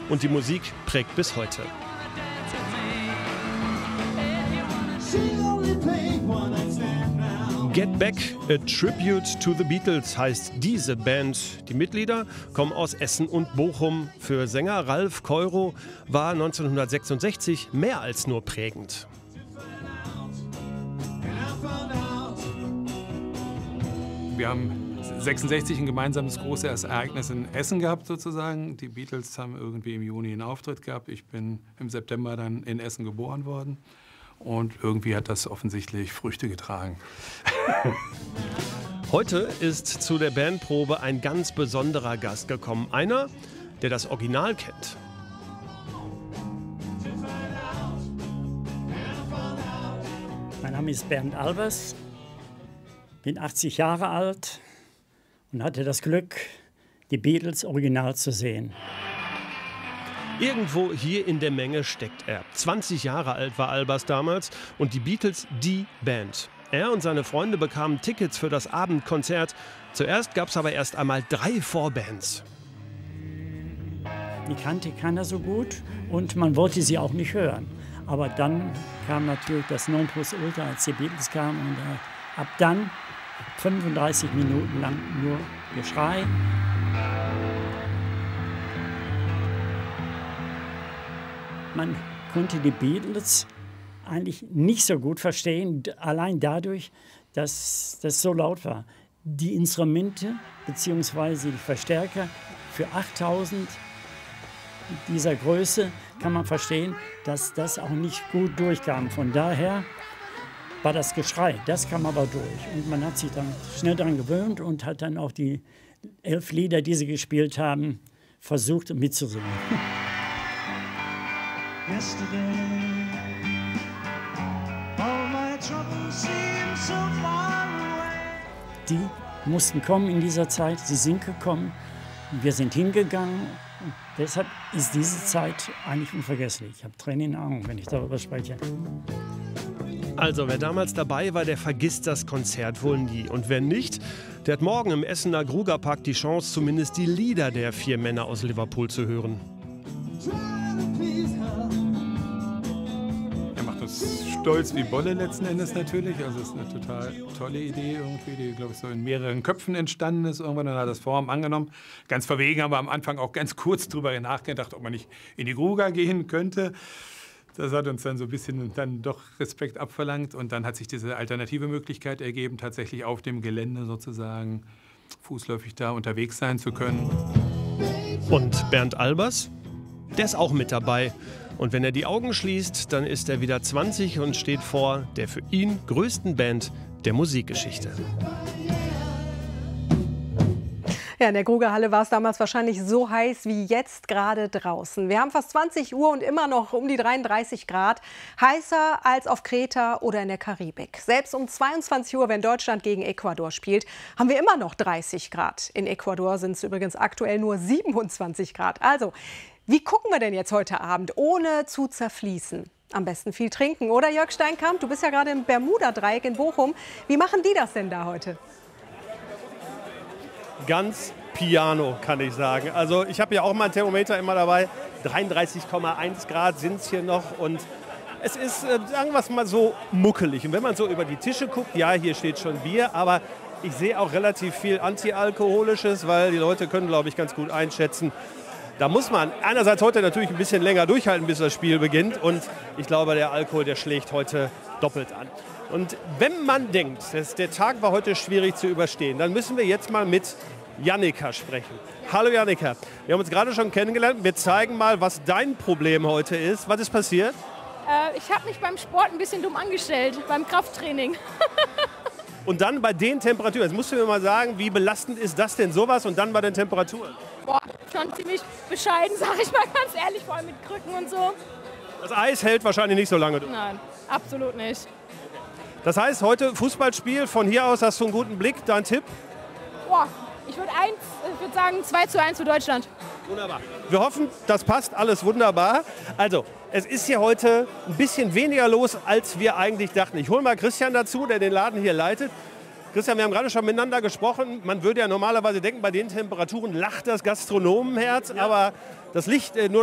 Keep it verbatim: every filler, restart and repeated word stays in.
und die Musik prägt bis heute. Get Back, a Tribute to the Beatles heißt diese Band. Die Mitglieder kommen aus Essen und Bochum. Für Sänger Ralf Keuro war neunzehnhundertsechsundsechzig mehr als nur prägend. Wir haben sechsundsechzig ein gemeinsames großes Ereignis in Essen gehabt sozusagen. Die Beatles haben irgendwie im Juni einen Auftritt gehabt. Ich bin im September dann in Essen geboren worden. Und irgendwie hat das offensichtlich Früchte getragen. Heute ist zu der Bandprobe ein ganz besonderer Gast gekommen. Einer, der das Original kennt. Mein Name ist Bernd Albers, bin achtzig Jahre alt und hatte das Glück, die Beatles original zu sehen. Irgendwo hier in der Menge steckt er. zwanzig Jahre alt war Albers damals und die Beatles die Band. Er und seine Freunde bekamen Tickets für das Abendkonzert. Zuerst gab es aber erst einmal drei Vorbands. Die kannte keiner so gut und man wollte sie auch nicht hören. Aber dann kam natürlich das Nonplusultra, als die Beatles kamen. Und äh, ab dann fünfunddreißig Minuten lang nur Geschrei. Man konnte die Beatles eigentlich nicht so gut verstehen, allein dadurch, dass das so laut war. Die Instrumente bzw. die Verstärker für achttausend dieser Größe kann man verstehen, dass das auch nicht gut durchkam. Von daher war das Geschrei, das kam aber durch. Und man hat sich dann schnell daran gewöhnt und hat dann auch die elf Lieder, die sie gespielt haben, versucht mitzusingen. Die mussten kommen in dieser Zeit, sie sind gekommen, wir sind hingegangen. Und deshalb ist diese Zeit eigentlich unvergesslich. Ich habe Tränen in den Augen, wenn ich darüber spreche. Also wer damals dabei war, der vergisst das Konzert wohl nie. Und wer nicht, der hat morgen im Essener Grugerpark die Chance, zumindest die Lieder der vier Männer aus Liverpool zu hören. Stolz wie Bolle letzten Endes natürlich. Also es ist eine total tolle Idee irgendwie, die, glaube ich, so in mehreren Köpfen entstanden ist. Irgendwann dann hat das Form angenommen. Ganz verwegen, aber am Anfang auch ganz kurz drüber nachgedacht, ob man nicht in die Gruga gehen könnte. Das hat uns dann so ein bisschen dann doch Respekt abverlangt. Und dann hat sich diese alternative Möglichkeit ergeben, tatsächlich auf dem Gelände sozusagen fußläufig da unterwegs sein zu können. Und Bernd Albers, der ist auch mit dabei. Und wenn er die Augen schließt, dann ist er wieder zwanzig und steht vor der für ihn größten Band der Musikgeschichte. Ja, in der Grugerhalle war es damals wahrscheinlich so heiß wie jetzt gerade draußen. Wir haben fast zwanzig Uhr und immer noch um die dreiunddreißig Grad. Heißer als auf Kreta oder in der Karibik. Selbst um zweiundzwanzig Uhr, wenn Deutschland gegen Ecuador spielt, haben wir immer noch dreißig Grad. In Ecuador sind es übrigens aktuell nur siebenundzwanzig Grad. Also, wie gucken wir denn jetzt heute Abend, ohne zu zerfließen? Am besten viel trinken, oder Jörg Steinkamp? Du bist ja gerade im Bermuda-Dreieck in Bochum. Wie machen die das denn da heute? Ganz piano, kann ich sagen. Also ich habe ja auch mal ein Thermometer immer dabei. dreiunddreißig Komma eins Grad sind es hier noch. Und es ist, äh, sagen wir es mal so, muckelig. Und wenn man so über die Tische guckt, ja, hier steht schon Bier, aber ich sehe auch relativ viel Antialkoholisches, weil die Leute können, glaube ich, ganz gut einschätzen. Da muss man einerseits heute natürlich ein bisschen länger durchhalten, bis das Spiel beginnt. Und ich glaube, der Alkohol, der schlägt heute doppelt an. Und wenn man denkt, dass der Tag war heute schwierig zu überstehen, dann müssen wir jetzt mal mit Jannika sprechen. Hallo Jannika, wir haben uns gerade schon kennengelernt. Wir zeigen mal, was dein Problem heute ist. Was ist passiert? Äh, ich habe mich beim Sport ein bisschen dumm angestellt, beim Krafttraining. Und dann bei den Temperaturen, jetzt musst du mir mal sagen, wie belastend ist das denn sowas und dann bei den Temperaturen? Boah, schon ziemlich bescheiden, sage ich mal ganz ehrlich, vor allem mit Krücken und so. Das Eis hält wahrscheinlich nicht so lange durch. Nein, absolut nicht. Das heißt, heute Fußballspiel, von hier aus hast du einen guten Blick, dein Tipp? Boah, ich würde würd sagen zwei zu eins für Deutschland. Wunderbar. Wir hoffen, das passt alles wunderbar. Also, es ist hier heute ein bisschen weniger los, als wir eigentlich dachten. Ich hole mal Christian dazu, der den Laden hier leitet. Christian, wir haben gerade schon miteinander gesprochen. Man würde ja normalerweise denken, bei den Temperaturen lacht das Gastronomenherz, ja. Aber das Licht äh, nur